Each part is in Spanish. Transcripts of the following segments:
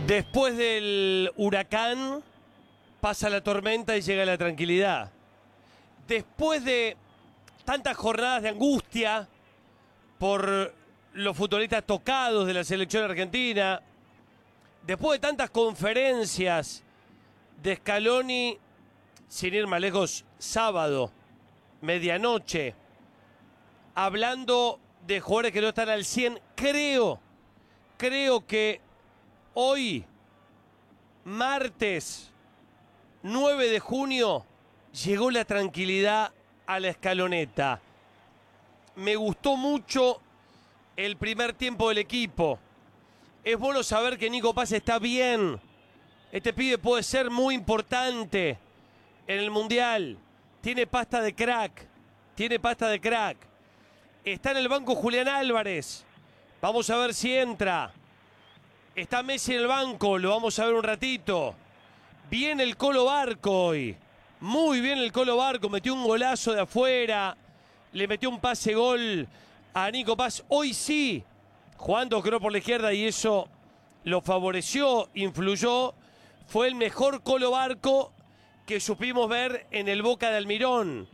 Después del huracán pasa la tormenta y llega la tranquilidad. Después de tantas jornadas de angustia por los futbolistas tocados de la selección argentina, después de tantas conferencias de Scaloni, sin ir más lejos, sábado, medianoche, hablando de jugadores que no están al 100, creo que hoy, martes 9 de junio, llegó la tranquilidad a la escaloneta. Me gustó mucho el primer tiempo del equipo. Es bueno saber que Nico Paz está bien. Este pibe puede ser muy importante en el Mundial. Tiene pasta de crack. Está en el banco Julián Álvarez. Vamos a ver si entra. Está Messi en el banco, lo vamos a ver un ratito. Viene el Colo Barco hoy. Muy bien el Colo Barco, metió un golazo de afuera. Le metió un pase gol a Nico Paz. Hoy sí, jugando creo por la izquierda y eso lo favoreció, influyó. Fue el mejor Colo Barco que supimos ver en el Boca de Almirón.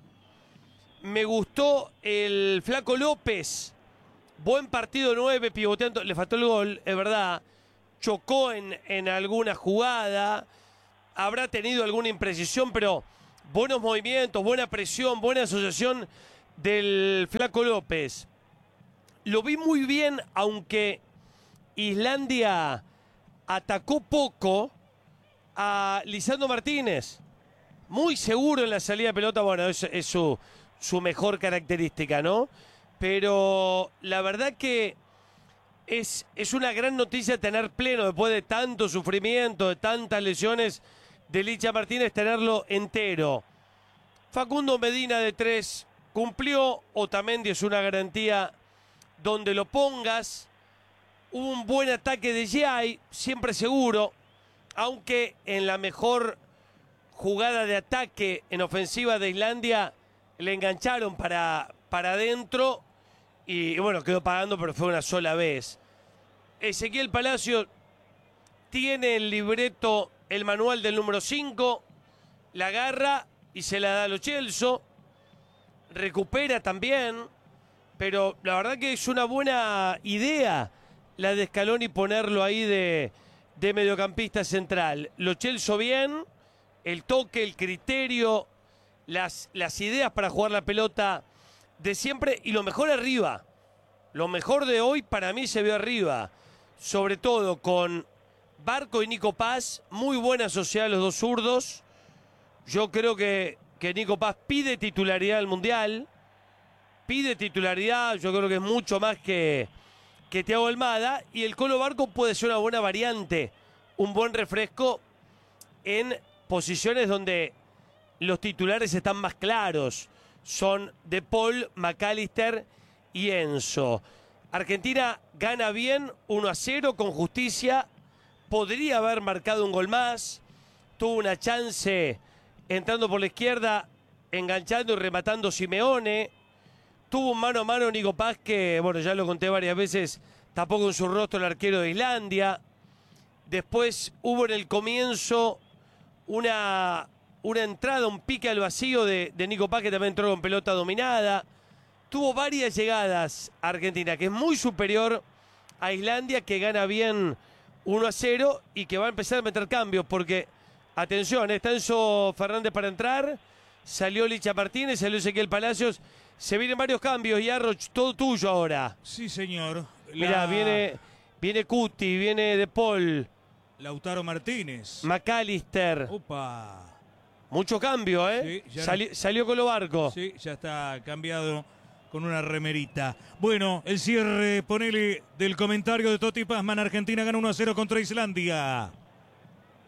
Me gustó el Flaco López. Buen partido 9, pivoteando. Le faltó el gol, es verdad. Chocó en alguna jugada. Habrá tenido alguna imprecisión, pero buenos movimientos, buena presión, buena asociación del Flaco López. Lo vi muy bien, aunque Islandia atacó poco a Lisandro Martínez. Muy seguro en la salida de pelota, bueno, es su mejor característica, ¿no? Pero la verdad que es una gran noticia tener pleno, después de tanto sufrimiento, de tantas lesiones, de Licha Martínez, tenerlo entero. Facundo Medina de 3 cumplió. Otamendi es una garantía donde lo pongas. Hubo un buen ataque de Giai, siempre seguro, aunque en la mejor jugada de ataque en ofensiva de Islandia le engancharon para adentro y bueno, quedó pagando, pero fue una sola vez. Ezequiel Palacio tiene el libreto, el manual del número 5, la agarra y se la da a Lo Celso, recupera también, pero la verdad que es una buena idea la de Scaloni ponerlo ahí de mediocampista central. Lo Celso bien, el toque, el criterio, las ideas para jugar la pelota de siempre y lo mejor arriba. Lo mejor de hoy para mí se vio arriba, sobre todo con Barco y Nico Paz, muy buena sociedad los dos zurdos. Yo creo que Nico Paz pide titularidad al Mundial, pide titularidad, yo creo que es mucho más que Thiago Almada, y el Colo Barco puede ser una buena variante, un buen refresco en posiciones donde los titulares están más claros. Son De Paul, McAllister y Enzo. Argentina gana bien, 1-0 con justicia. Podría haber marcado un gol más. Tuvo una chance entrando por la izquierda, enganchando y rematando Simeone. Tuvo un mano a mano Nico Paz que, bueno, ya lo conté varias veces, tapó con su rostro el arquero de Islandia. Después hubo en el comienzo una entrada, un pique al vacío de Nico Paz, que también entró con pelota dominada. Tuvo varias llegadas Argentina, que es muy superior a Islandia, que gana bien 1-0 y que va a empezar a meter cambios, porque, atención, está Enzo Fernández para entrar, salió Licha Martínez, salió Ezequiel Palacios, se vienen varios cambios, y Arroch, todo tuyo ahora. Sí, señor. Mirá, viene Cuti, viene De Paul, Lautaro Martínez, McAllister. Opa. Mucho cambio, ¿eh? Sí, salió Colo Barco. Sí, ya está cambiado con una remerita. Bueno, el cierre, ponele, del comentario de Toti Pazman. Argentina gana 1-0 contra Islandia.